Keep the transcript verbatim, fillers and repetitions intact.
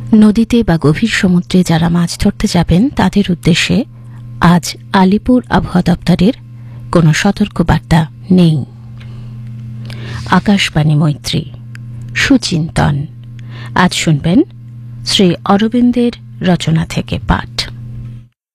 নদীতে বা গভীর সমুদ্রে যারা মাছ ধরতে যাবেন তাদের উদ্দেশ্যে আজ আলিপুর আবহাওয়া দপ্তরের কোনো সতর্কবার্তা নেই। আকাশবাণী মৈত্রী সুচিন্তন। আজ শুনবেন শ্রী অরবিন্দের রচনা থেকে পাঠ।